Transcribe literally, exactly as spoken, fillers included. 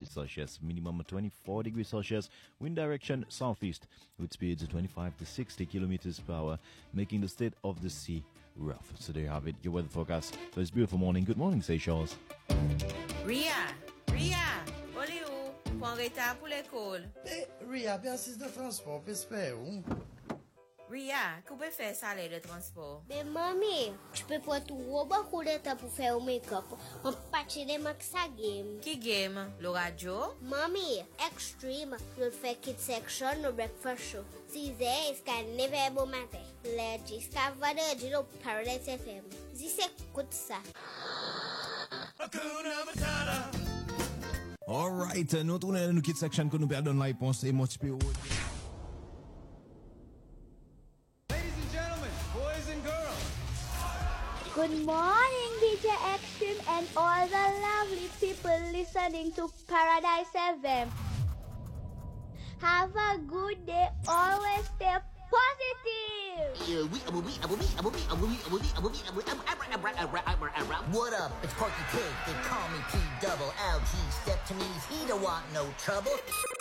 degrees Celsius, minimum twenty-four degrees Celsius, wind direction southeast with speeds of twenty-five to sixty kilometers per hour, making the state of the sea rough. So there you have it, your weather forecast for this beautiful morning. Good morning, Seychelles. Ria, Ria, olé ou, pour retard pour l'école. Eh, Ria, bien assise de transport, j'espère. Ria, que peut faire ça de transport? Mais mamie, tu peux prendre tout beaucoup de temps pour faire un make-up. On partit de maxa game. Qui game? Le radio? Mamie, Extreme, nous fait Kids Section no breakfast show. six heures jusqu'à neuf heures bon matin. Le jusqu'à vingt heures du Paradise F M. Dis écoute ça. All right, nous tournons dans le Kids Section que nous perdons la réponse et much plus haut. Good morning, D J Extreme and all the lovely people listening to Paradise F M. Have a good day. Always stay positive. What up? It's Porky Pig. They call me P Double L G. Step to me, he don't want no trouble.